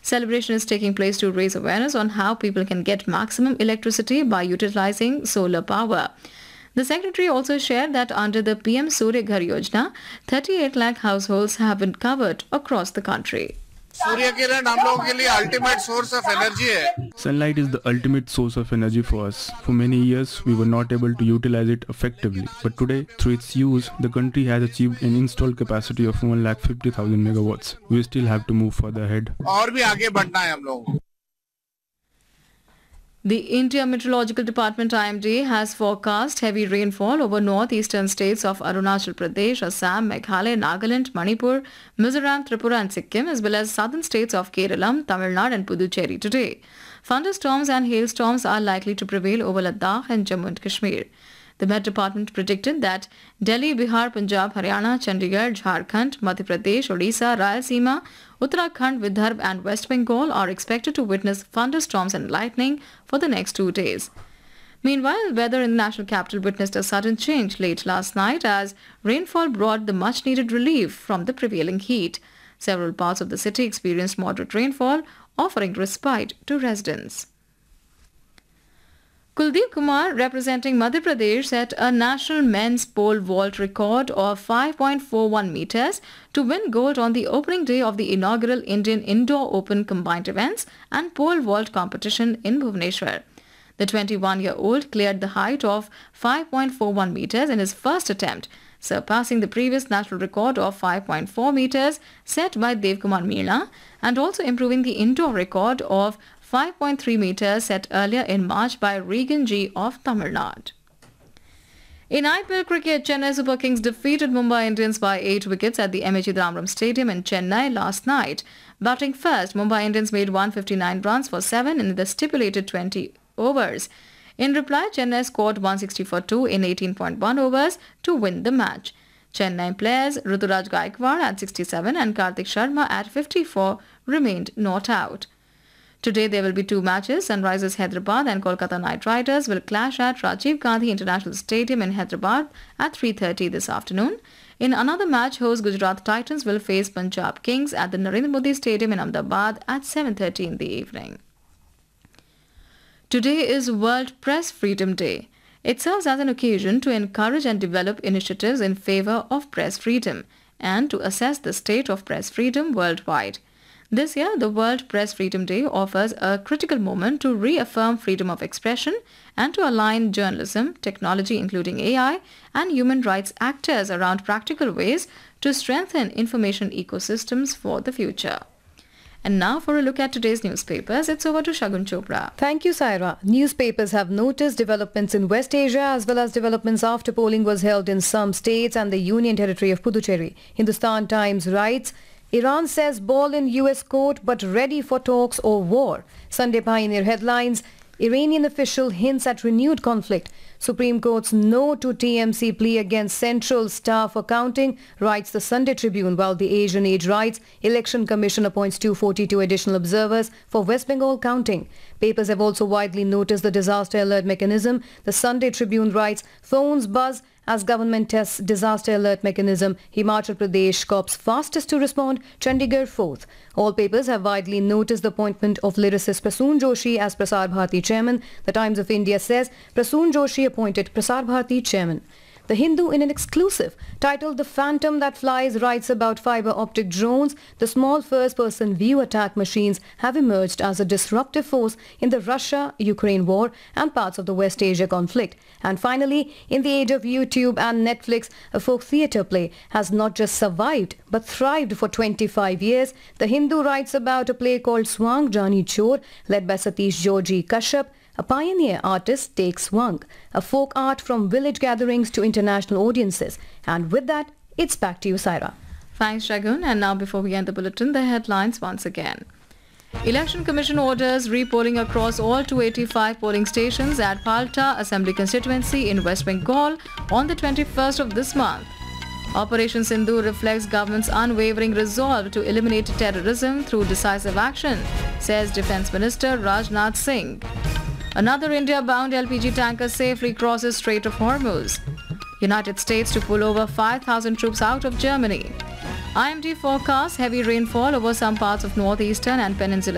Celebration is taking place to raise awareness on how people can get maximum electricity by utilizing solar power. The secretary also shared that under the PM Surya Ghar Yojana, 38 lakh households have been covered across the country. Surya Kiran हम लोगों के लिए ultimate source of energy है. Sunlight is the ultimate source of energy for us. For many years, we were not able to utilize it effectively. But today, through its use, the country has achieved an installed capacity of 150,000 megawatts. We still have to move further ahead. और भी आगे बढ़ना है हम लोगों को. The India Meteorological Department IMD has forecast heavy rainfall over northeastern states of Arunachal Pradesh, Assam, Meghalaya, Nagaland, Manipur, Mizoram, Tripura and Sikkim, as well as southern states of Kerala, Tamil Nadu and Puducherry today. Thunderstorms and hailstorms are likely to prevail over Ladakh and Jammu and Kashmir. The Met Department predicted that Delhi, Bihar, Punjab, Haryana, Chandigarh, Jharkhand, Madhya Pradesh, Odisha, Rayalaseema, Uttarakhand, Vidarbha and West Bengal are expected to witness thunderstorms and lightning for the next 2 days. Meanwhile, weather in the national capital witnessed a sudden change late last night as rainfall brought the much-needed relief from the prevailing heat. Several parts of the city experienced moderate rainfall, offering respite to residents. Kuldeep Kumar, representing Madhya Pradesh, set a national men's pole vault record of 5.41 meters to win gold on the opening day of the inaugural Indian Indoor Open Combined Events and Pole Vault competition in Bhubaneswar. The 21-year-old cleared the height of 5.41 meters in his first attempt, surpassing the previous national record of 5.4 meters set by Devkumar Meena and also improving the indoor record of 5.3 meters set earlier in March by Regan G of Tamil Nadu. In IPL cricket, Chennai Super Kings defeated Mumbai Indians by 8 wickets at the M.A. Chidambaram Stadium in Chennai last night. Batting first, Mumbai Indians made 159 runs for 7 in the stipulated 20 overs. In reply, Chennai scored 160 for 2 in 18.1 overs to win the match. Chennai players Ruturaj Gaikwad at 67 and Karthik Sharma at 54 remained not out. Today there will be 2 matches. Sunrisers Hyderabad and Kolkata Knight Riders will clash at Rajiv Gandhi International Stadium in Hyderabad at 3:30 this afternoon. In another match, host Gujarat Titans will face Punjab Kings at the Narendra Modi Stadium in Ahmedabad at 7:30 in the evening. Today is World Press Freedom Day. It serves as an occasion to encourage and develop initiatives in favor of press freedom and to assess the state of press freedom worldwide. This year, the World Press Freedom Day offers a critical moment to reaffirm freedom of expression and to align journalism, technology including AI, and human rights actors around practical ways to strengthen information ecosystems for the future. And now for a look at today's newspapers, it's over to Shagun Chopra. Thank you, Saira. Newspapers have noticed developments in West Asia as well as developments after polling was held in some states and the Union Territory of Puducherry. Hindustan Times writes, Iran says ball in US court but ready for talks or war. Sunday Pioneer headlines, Iranian official hints at renewed conflict. Supreme Court's no to TMC plea against Central Staff Accounting, writes the Sunday Tribune, while the Asian Age writes, Election Commission appoints 242 additional observers for West Bengal counting. Papers have also widely noticed the disaster alert mechanism. The Sunday Tribune writes, phones buzz as government tests disaster alert mechanism. Himachal Pradesh cops fastest to respond, Chandigarh fourth. All papers have widely noticed the appointment of lyricist Prasoon Joshi as Prasar Bharati chairman. The Times of India says Prasoon Joshi appointed Prasar Bharati chairman. The Hindu, in an exclusive titled The Phantom That Flies, writes about fiber optic drones. The small first-person view attack machines have emerged as a disruptive force in the Russia-Ukraine war and parts of the West Asia conflict. And finally, in the age of YouTube and Netflix, a folk theatre play has not just survived but thrived for 25 years. The Hindu writes about a play called Swang Jani Chor, led by Satish Georgi Kashyap. A pioneer artist takes swang, a folk art from village gatherings to international audiences. And with that, it's back to you, Saira. Thanks, Shagun. And now before we end the bulletin, the headlines once again. Election Commission orders repolling across all 285 polling stations at Palta Assembly constituency in West Bengal on the 21st of this month. Operation Sindhu reflects government's unwavering resolve to eliminate terrorism through decisive action, says Defence Minister Rajnath Singh. Another India-bound LPG tanker safely crosses Strait of Hormuz. United States to pull over 5,000 troops out of Germany. IMD forecasts heavy rainfall over some parts of northeastern and peninsular